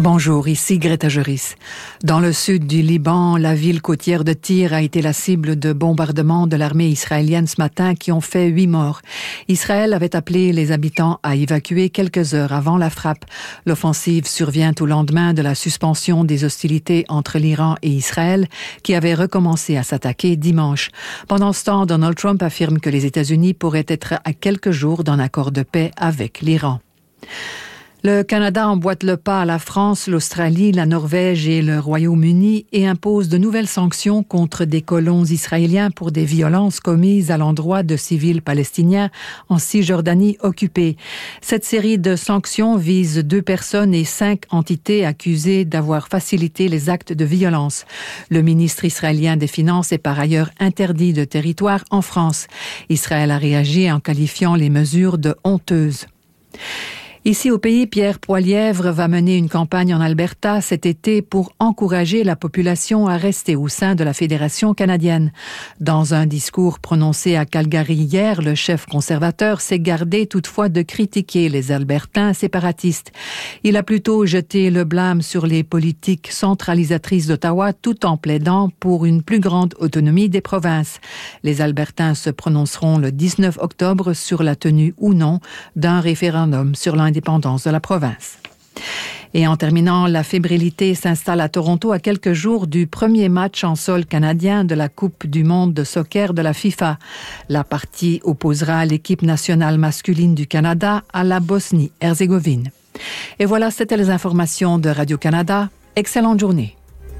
Bonjour, ici Greta Joris. Dans le sud du Liban, la ville côtière de Tyr a été la cible de bombardements de l'armée israélienne ce matin qui ont fait 8 morts. Israël avait appelé les habitants à évacuer quelques heures avant la frappe. L'offensive survient au lendemain de la suspension des hostilités entre l'Iran et Israël qui avaient recommencé à s'attaquer dimanche. Pendant ce temps, Donald Trump affirme que les États-Unis pourraient être à quelques jours d'un accord de paix avec l'Iran. Le Canada emboîte le pas à la France, l'Australie, la Norvège et le Royaume-Uni et impose de nouvelles sanctions contre des colons israéliens pour des violences commises à l'endroit de civils palestiniens en Cisjordanie occupée. Cette série de sanctions vise 2 personnes et 5 entités accusées d'avoir facilité les actes de violence. Le ministre israélien des Finances est par ailleurs interdit de territoire en France. Israël a réagi en qualifiant les mesures de honteuses. Ici au pays, Pierre Poilièvre va mener une campagne en Alberta cet été pour encourager la population à rester au sein de la Fédération canadienne. Dans un discours prononcé à Calgary hier, le chef conservateur s'est gardé toutefois de critiquer les Albertains séparatistes. Il a plutôt jeté le blâme sur les politiques centralisatrices d'Ottawa tout en plaidant pour une plus grande autonomie des provinces. Les Albertains se prononceront le 19 octobre sur la tenue ou non d'un référendum sur l'indépendance de la province. Et en terminant, la fébrilité s'installe à Toronto à quelques jours du premier match en sol canadien de la Coupe du monde de soccer de la FIFA. La partie opposera l'équipe nationale masculine du Canada à la Bosnie-Herzégovine. Et voilà, c'était les informations de Radio-Canada. Excellente journée.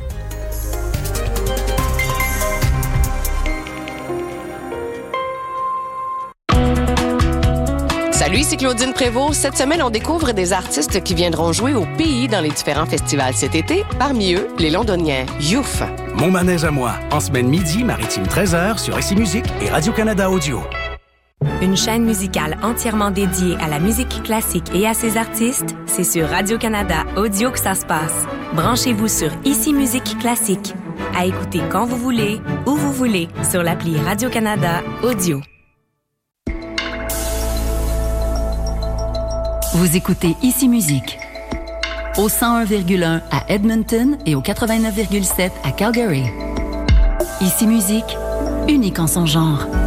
Salut, ici Claudine Prévost. Cette semaine, on découvre des artistes qui viendront jouer au pays dans les différents festivals cet été. Parmi eux, les Londoniens Youf. Mon manège à moi, en semaine midi, maritime 13h sur ICI Musique et Radio-Canada Audio. Une chaîne musicale entièrement dédiée à la musique classique et à ses artistes, c'est sur Radio-Canada Audio que ça se passe. Branchez-vous sur ICI Musique Classique. À écouter quand vous voulez, où vous voulez, sur l'appli Radio-Canada Audio. Vous écoutez ICI Musique au 101,1 à Edmonton et au 89,7 à Calgary. ICI Musique, unique en son genre.